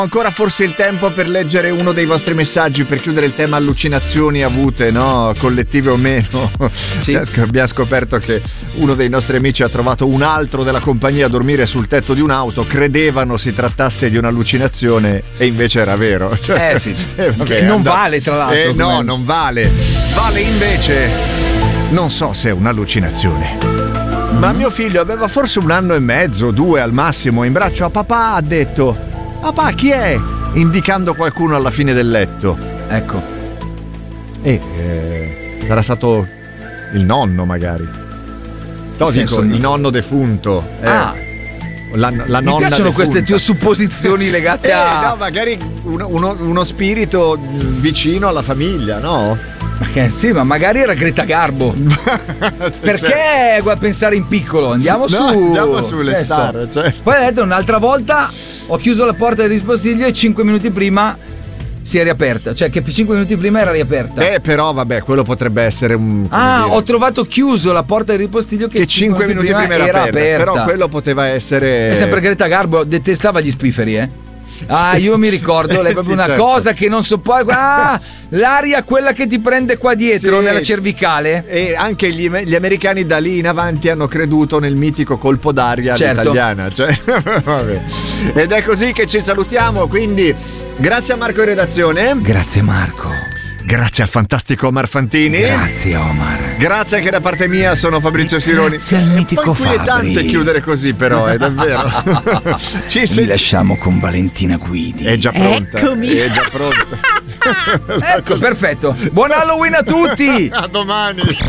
Ancora forse il tempo per leggere uno dei vostri messaggi per chiudere il tema allucinazioni avute, no? Collettive o meno. Sì. Abbiamo scoperto che uno dei nostri amici ha trovato un altro della compagnia a dormire sul tetto di un'auto. Credevano si trattasse di un'allucinazione e invece era vero. Cioè, sì. Vabbè, non vale tra l'altro. No, non vale. Vale invece. Non so se è un'allucinazione. Ma mio figlio aveva forse 1 anno e mezzo, 2 al massimo, in braccio a papà, ha detto: papà, chi è? Indicando qualcuno alla fine del letto. Ecco. Sarà stato il nonno, magari. Dico, il nonno defunto. La nonna. Mi piacciono defunta. queste tue supposizioni legate a. No, magari uno spirito vicino alla famiglia, no? Sì, ma magari era Greta Garbo. Perché pensare in piccolo? Andiamo sulle star. Cioè. Poi ha detto un'altra volta: ho chiuso la porta del rispostiglio e 5 minuti prima si è riaperta. Cioè che 5 minuti prima era riaperta. Però vabbè, quello potrebbe essere un. Ho trovato chiuso la porta del rispostiglio che 5 minuti prima era aperta. Però quello poteva essere. È sempre Greta Garbo, detestava gli spifferi, io mi ricordo, lei è proprio una cosa che non sopporta. L'aria, quella che ti prende qua dietro, nella cervicale. E anche gli americani da lì in avanti hanno creduto nel mitico colpo d'aria all'italiana. Cioè, vabbè. Ed è così che ci salutiamo, quindi grazie a Marco in redazione. Grazie Marco. Grazie al fantastico Omar Fantini. Grazie Omar. Grazie anche da parte mia, sono Fabrizio Sironi. Grazie al mitico Fabri. È tante chiudere così, però, è davvero. Vi lasciamo con Valentina Guidi. È già pronta. Eccomi. È già pronta. Ecco, perfetto. Buon Halloween a tutti. A domani.